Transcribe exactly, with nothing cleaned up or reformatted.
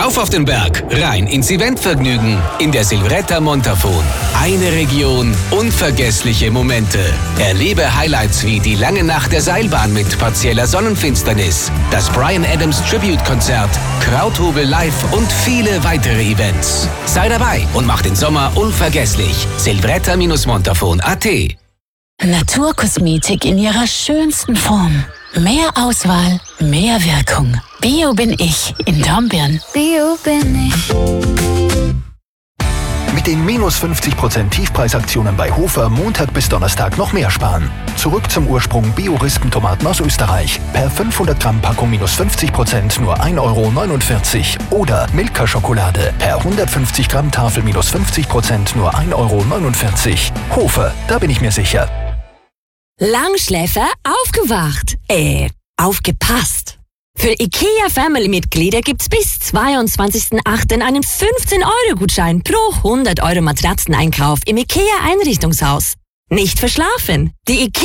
Rauf auf den Berg, rein ins Eventvergnügen in der Silvretta Montafon. Eine Region, unvergessliche Momente. Erlebe Highlights wie die lange Nacht der Seilbahn mit partieller Sonnenfinsternis, das Bryan Adams Tribute-Konzert, Krauthobel live und viele weitere Events. Sei dabei und mach den Sommer unvergesslich. silvretta Montafon punkt a t. Naturkosmetik in ihrer schönsten Form. Mehr Auswahl, mehr Wirkung. Bio bin ich in Dornbirn. Bio bin ich. Mit den minus fünfzig Prozent Tiefpreisaktionen bei Hofer Montag bis Donnerstag noch mehr sparen. Zurück zum Ursprung Bio-Rispentomaten aus Österreich. Per fünfhundert Gramm Packung minus fünfzig Prozent nur ein Euro neunundvierzig. Oder Milka-Schokolade. Per hundertfünfzig Gramm Tafel minus fünfzig Prozent nur ein Euro neunundvierzig. Hofer, da bin ich mir sicher. Langschläfer aufgewacht. Äh, aufgepasst. Für IKEA Family-Mitglieder gibt's bis zweiundzwanzigsten achten einen fünfzehn Euro Gutschein pro hundert Euro Matratzeneinkauf im IKEA Einrichtungshaus. Nicht verschlafen. Die IKEA